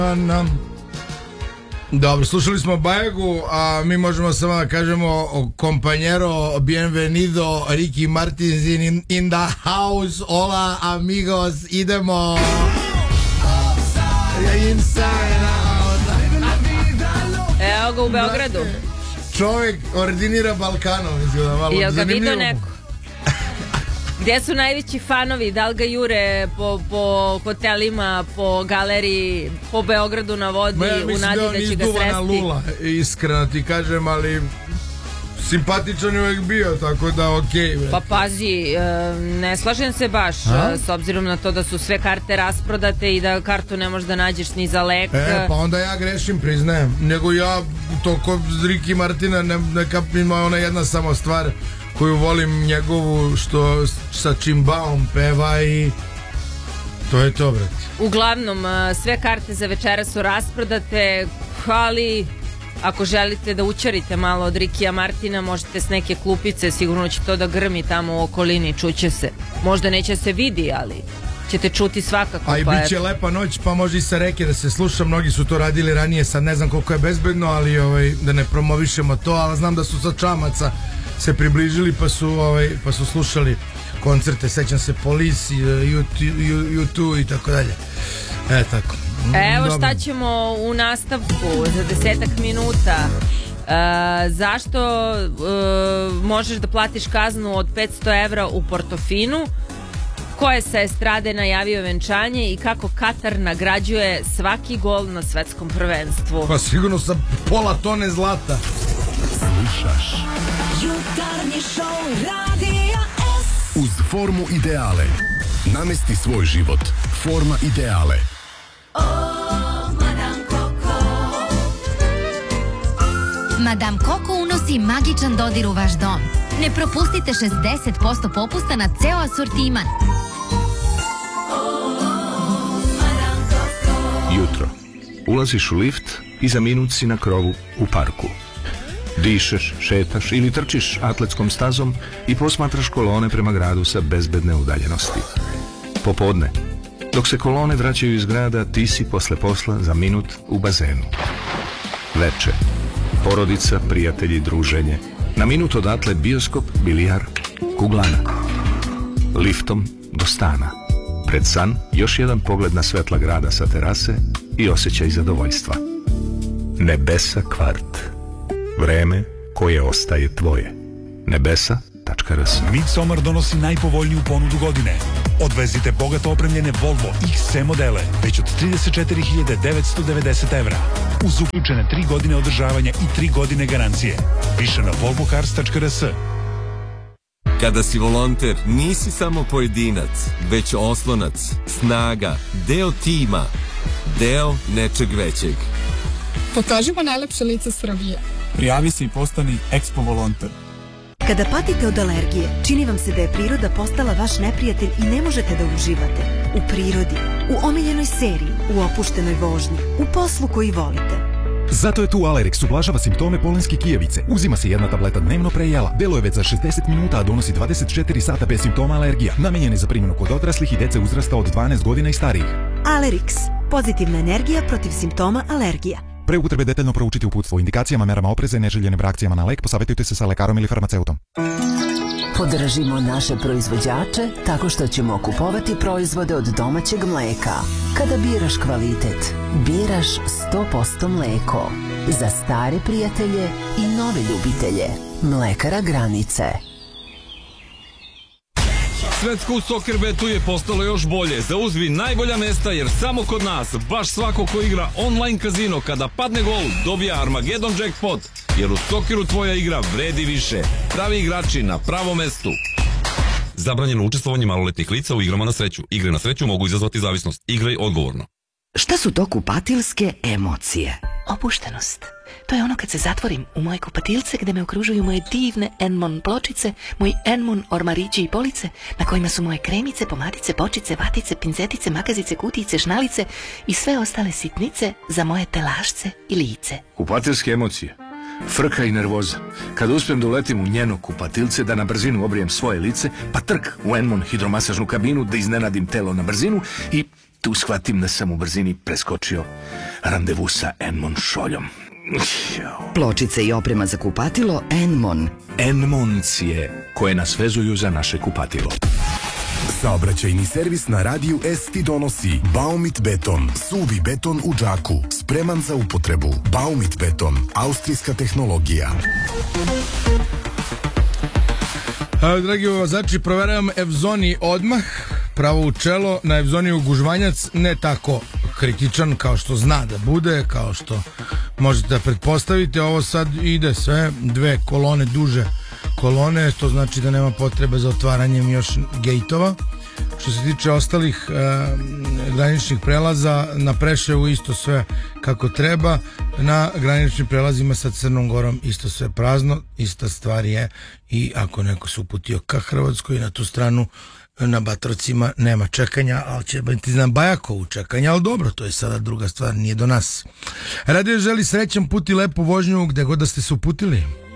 Dobro, slušali smo Bajegu, a mi možemo samo da kažemo compañero, bienvenido, Ricky Martin in the house, hola amigos, idemo inside out. Evo ga u Beogradu. Čovjek ordinira Balkanom, izgleda malo zanimljivo. Jel ga vidio neko? Gdje su najveći fanovi? Da li ga jure po hotelima, po galeriji, po Beogradu na vodi, u nadi da će ga sresti? Izduvana lula, iskreno ti kažem, ali simpatičan je uvijek bio, tako da okej. Pa pazi, ne slažem se baš, s obzirom na to da su sve karte rasprodate i da kartu ne možeš da nađeš ni za lek. Pa onda ja grešim, priznajem. Nego ja, to kod Ricky Martina, neka ima ona jedna samo stvar koju volim njegovu, što sa čimbaom peva i to je to, brate. Uglavnom, sve karte za večera su rasprodate, ali ako želite da učarite malo od Rikija Martina, možete s neke klupice, sigurno će to da grmi tamo u okolini, čuće se. Možda neće se vidi, ali ćete čuti svakako. A i bit će lepa noć, pa može i sa reke da se sluša, mnogi su to radili ranije, sad ne znam koliko je bezbedno, ali da ne promovišemo to, ali znam da su sa Čamaca se približili pa su slušali koncerte, sećam se Police, U2 i tako dalje. Tako. Evo šta ćemo u nastavku za 10 minuta. Zašto možeš da platiš kaznu od 500 evra u Portofinu? Ko je sa estrade najavio venčanje i kako Katar nagrađuje svaki gol na svetskom prvenstvu? Pa sigurno sa pola tone zlata. Slušaš Jutarnji šou Radija S. Uz Formu Ideale namesti svoj život. Forma Ideale. Madame Coco unosi magičan dodir u vaš dom. Ne propustite 60% popusta na ceo asortiman. Jutro. Ulaziš u lift i za minut si na krovu u parku. Dišeš, šetaš ili trčiš atletskom stazom i posmatraš kolone prema gradu sa bezbedne udaljenosti. Popodne. Dok se kolone vraćaju iz grada, ti si posle posla za minut u bazenu. Veče. Porodica, prijatelji, druženje. Na minut odatle bioskop, bilijar, kuglana. Liftom do stana. Pred san još jedan pogled na svetla grada sa terase i osjećaj zadovoljstva. Nebesa kvart. Vreme koje ostaje tvoje. Nebesa.rs. Midsommar donosi najpovoljniju ponudu godine. Odvezite bogato opremljene Volvo XC modele već od 34.990 evra. Uz uključene 3 godine održavanja i 3 godine garancije. Više na volvocars.rs. Kada si volonter, nisi samo pojedinac, već oslonac, snaga, deo tima, deo nečeg većeg. Pokažimo najlepše lice Srbije. Prijavi se i postani Expo volonter. Kada patite od alergije, čini vam se da je priroda postala vaš neprijatelj i ne možete da uživate. U prirodi, u omiljenoj seriji, u opuštenoj vožnji, u poslu koji volite. Zato je tu Alerix, ublažava simptome polenske kijevice. Uzima se jedna tableta dnevno pre jela. Deluje već za 60 minuta, a donosi 24 sata bez simptoma alergija. Namenjen je za primjenu kod odraslih i dece uzrasta od 12 godina i starijih. Alerix, pozitivna energija protiv simptoma alergija. Pre upotrebe detaljno proučiti uputstvo o indikacijama, merama opreza i neželjenim reakcijama na lek, posavjetujte se sa lekarom ili farmaceutom. Podržimo naše proizvođače tako što ćemo kupovati proizvode od domaćeg mleka. Kada biraš kvalitet, biraš 100% mleko. Za stare prijatelje i nove ljubitelje. Mlekara Granice. Svetsko u Soccer Betu je postalo još bolje. Zauzmi najbolja mesta jer samo kod nas baš svako ko igra online kazino kada padne gol dobija Armageddon jackpot. Jer u Socceru tvoja igra vredi više. Pravi igrači na pravom mestu. Zabranjeno učestvovanje maloletnih lica u igrama na sreću. Igre na sreću mogu izazvati zavisnost. Igraj odgovorno. Šta su to kupatilske emocije? Opuštenost. To je ono kad se zatvorim u moje kupatilce gde me okružuju moje divne Enmon pločice, moji Enmon ormarići i police na kojima su moje kremice, pomadice, bočice, vatice, pincetice, makazice, kutijice, šnalice i sve ostale sitnice za moje telašce i lice. Kupatilske emocije. Frka i nervoza. Kada uspijem da uletim u njeno kupatilce, da na brzinu obrijem svoje lice, pa trk u Enmon hidromasažnu kabinu, da iznenadim telo na brzinu i tu shvatim da sam u brzini preskočio randevu sa Enmon šoljom. Pločice i oprema za kupatilo Enmon. Enmoncije koje nas vezuju za naše kupatilo. Saobraćajni servis na radiju S ti donosi Baumit beton, suvi beton u džaku, spreman za upotrebu. Baumit beton, austrijska tehnologija. Dragi vozači, proveravam Evzoni odmah, pravo u čelo, na Evzoniju gužvanjac ne tako kritičan kao što zna da bude, kao što možete da pretpostavite. Ovo sad ide sve, 2 kolone, duže kolone, to znači da nema potrebe za otvaranjem još gejtova. Što se tiče ostalih graničnih prelaza, na Preševu isto sve kako treba, na graničnim prelazima sa Crnom Gorom isto sve prazno. Ista stvar je i ako neko se uputio ka Hrvatskoj, na tu stranu na Batrovcima nema čekanja, ali će biti na Bajakovu čekanja, ali dobro, to je sada druga stvar, nije do nas. Radio želi srećan put i lepu vožnju gde god da ste se uputili.